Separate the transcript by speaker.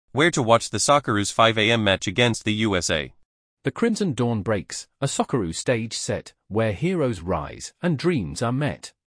Speaker 1: Where to watch the Socceroos 5 a.m. match against the USA.
Speaker 2: The Crimson Dawn breaks, a Socceroos stage set, where heroes rise and dreams are met.